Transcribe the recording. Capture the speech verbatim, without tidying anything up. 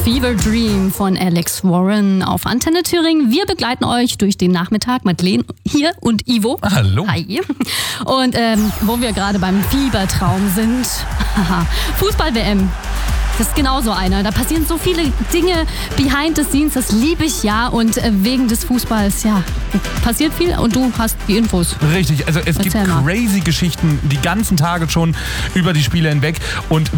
Fever Dream von Alex Warren auf Antenne Thüringen. Wir begleiten euch durch den Nachmittag. Madeleine hier und Ivo. Hallo. Hi. Und ähm, wo wir gerade beim Fiebertraum sind. Fußball-W M. Das ist genauso einer. Da passieren so viele Dinge behind the scenes, das liebe ich ja. Und wegen des Fußballs, ja, passiert viel und du hast die Infos. Richtig, also es Erzähl gibt mal. crazy Geschichten die ganzen Tage schon über die Spiele hinweg. Und